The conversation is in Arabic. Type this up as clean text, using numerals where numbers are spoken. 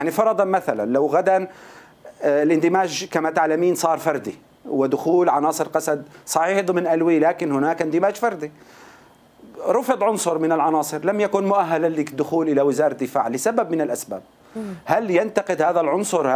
يعني فرضا مثلا لو غدا الاندماج كما تعلمين صار فردي ودخول عناصر قسد صحيح ضمن ألوية، لكن هناك اندماج فردي، رفض عنصر من العناصر لم يكن مؤهلا للدخول إلى وزارة الدفاع لسبب من الأسباب، هل ينتقد هذا العنصر